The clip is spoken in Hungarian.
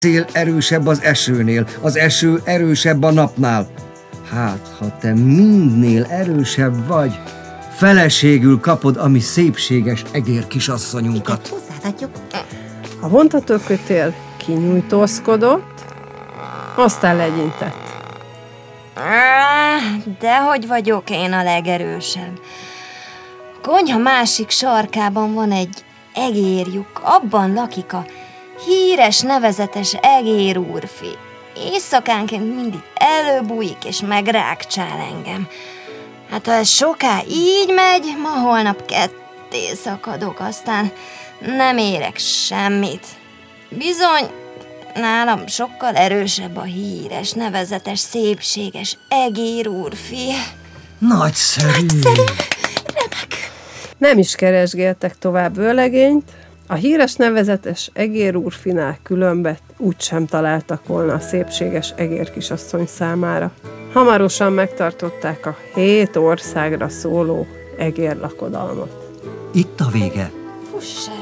szél erősebb az esőnél, az eső erősebb a napnál. Hát, ha te mindnél erősebb vagy, feleségül kapod a mi szépséges egérkisasszonyunkat. Hozzáadjuk. A vontatókötél kinyújtózkodott, aztán legyintett. Dehogy vagyok én a legerősebb. A konyha másik sarkában van egy egérlyuk, abban lakik a híres, nevezetes egér úrfi. Éjszakánként mindig előbújik és megrákcsál engem. Hát ha ez soká így megy, ma holnap ketté szakadok, aztán nem érek semmit. Bizony, nálam sokkal erősebb a híres, nevezetes, szépséges egér úrfi. Nagyszerű! Nem is keresgéltek tovább vőlegényt, a híres nevezetes egér úrfinál különbet úgysem találtak volna a szépséges egérkisasszony számára. Hamarosan megtartották a 7 országra szóló egérlakodalmat. Itt a vége. Fuss el!